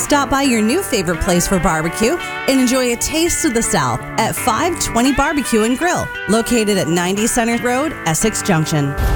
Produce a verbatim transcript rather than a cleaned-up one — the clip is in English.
Stop by your new favorite place for barbecue and enjoy a taste of the South at five twenty Barbecue and Grill, located at ninety Center Road, Essex Junction.